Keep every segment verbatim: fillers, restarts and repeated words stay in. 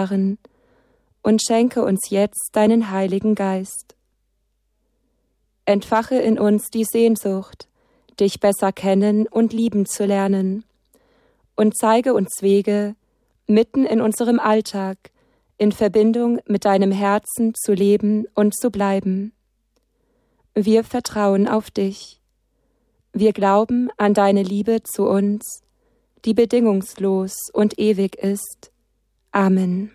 waren, und schenke uns jetzt deinen Heiligen Geist. Entfache in uns die Sehnsucht, dich besser kennen und lieben zu lernen, und zeige uns Wege, mitten in unserem Alltag, in Verbindung mit deinem Herzen zu leben und zu bleiben. Wir vertrauen auf dich. Wir glauben an deine Liebe zu uns, die bedingungslos und ewig ist. Amen.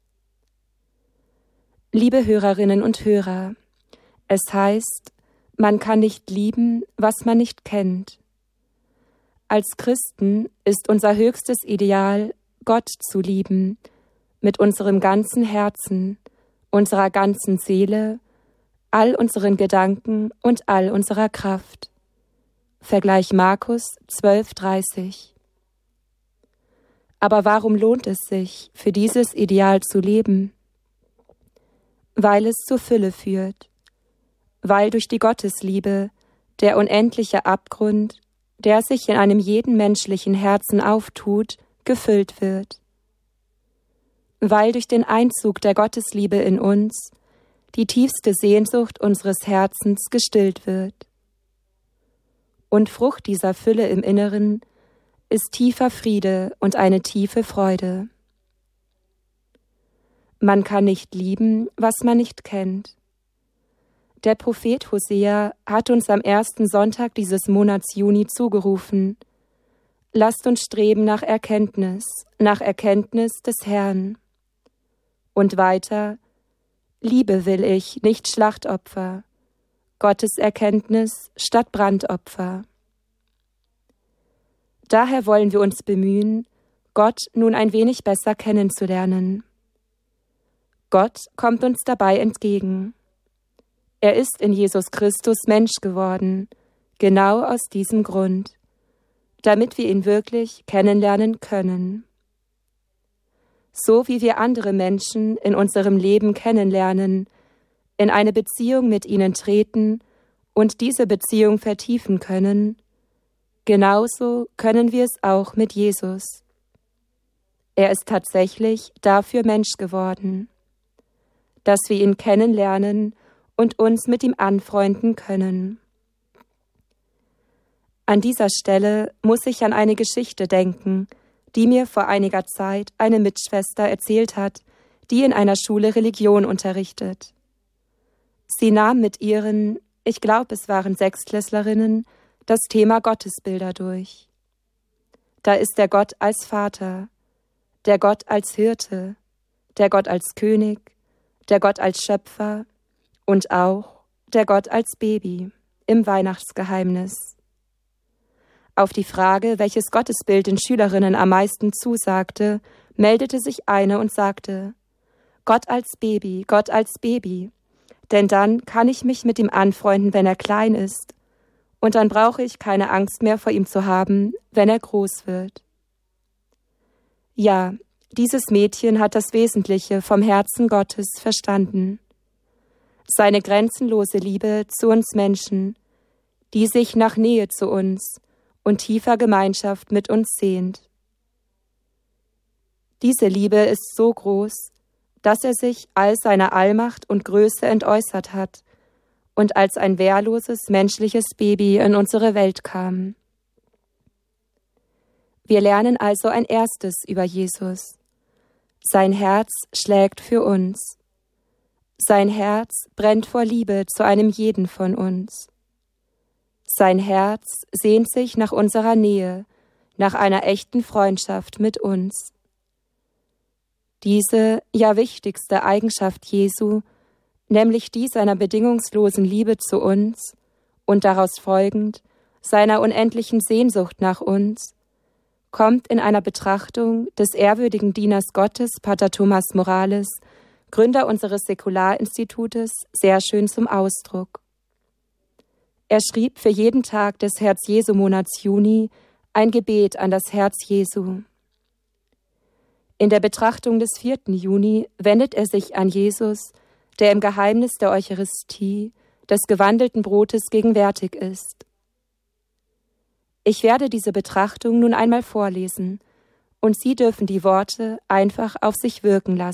Liebe Hörerinnen und Hörer, es heißt, man kann nicht lieben, was man nicht kennt. Als Christen ist unser höchstes Ideal, Gott zu lieben, mit unserem ganzen Herzen, unserer ganzen Seele, all unseren Gedanken und all unserer Kraft. Vergleich Markus zwölf dreißig. Aber warum lohnt es sich, für dieses Ideal zu leben? Weil es zur Fülle führt, weil durch die Gottesliebe der unendliche Abgrund, der sich in einem jeden menschlichen Herzen auftut, gefüllt wird. Weil durch den Einzug der Gottesliebe in uns die tiefste Sehnsucht unseres Herzens gestillt wird. Und Frucht dieser Fülle im Inneren ist tiefer Friede und eine tiefe Freude. Man kann nicht lieben, was man nicht kennt. Der Prophet Hosea hat uns am ersten Sonntag dieses Monats Juni zugerufen: Lasst uns streben nach Erkenntnis, nach Erkenntnis des Herrn. Und weiter: Liebe will ich, nicht Schlachtopfer, Gottes Erkenntnis statt Brandopfer. Daher wollen wir uns bemühen, Gott nun ein wenig besser kennenzulernen. Gott kommt uns dabei entgegen. Er ist in Jesus Christus Mensch geworden, genau aus diesem Grund, damit wir ihn wirklich kennenlernen können. So wie wir andere Menschen in unserem Leben kennenlernen, in eine Beziehung mit ihnen treten und diese Beziehung vertiefen können, genauso können wir es auch mit Jesus. Er ist tatsächlich dafür Mensch geworden, dass wir ihn kennenlernen und uns mit ihm anfreunden können. An dieser Stelle muss ich an eine Geschichte denken, die mir vor einiger Zeit eine Mitschwester erzählt hat, die in einer Schule Religion unterrichtet. Sie nahm mit ihren, ich glaube es waren Sechstklässlerinnen, das Thema Gottesbilder durch. Da ist der Gott als Vater, der Gott als Hirte, der Gott als König, der Gott als Schöpfer und auch der Gott als Baby im Weihnachtsgeheimnis. Auf die Frage, welches Gottesbild den Schülerinnen am meisten zusagte, meldete sich eine und sagte: Gott als Baby, Gott als Baby, denn dann kann ich mich mit ihm anfreunden, wenn er klein ist, und dann brauche ich keine Angst mehr vor ihm zu haben, wenn er groß wird. Ja, dieses Mädchen hat das Wesentliche vom Herzen Gottes verstanden. Seine grenzenlose Liebe zu uns Menschen, die sich nach Nähe zu uns und tiefer Gemeinschaft mit uns sehnt. Diese Liebe ist so groß, dass er sich all seiner Allmacht und Größe entäußert hat und als ein wehrloses menschliches Baby in unsere Welt kam. Wir lernen also ein erstes über Jesus. Sein Herz schlägt für uns. Sein Herz brennt vor Liebe zu einem jeden von uns. Sein Herz sehnt sich nach unserer Nähe, nach einer echten Freundschaft mit uns. Diese, ja wichtigste Eigenschaft Jesu, nämlich die seiner bedingungslosen Liebe zu uns und daraus folgend seiner unendlichen Sehnsucht nach uns, kommt in einer Betrachtung des ehrwürdigen Dieners Gottes, Pater Thomas Morales, Gründer unseres Säkularinstitutes, sehr schön zum Ausdruck. Er schrieb für jeden Tag des Herz-Jesu-Monats Juni ein Gebet an das Herz Jesu. In der Betrachtung des vierten Juni wendet er sich an Jesus, der im Geheimnis der Eucharistie, des gewandelten Brotes, gegenwärtig ist. Ich werde diese Betrachtung nun einmal vorlesen, und Sie dürfen die Worte einfach auf sich wirken lassen.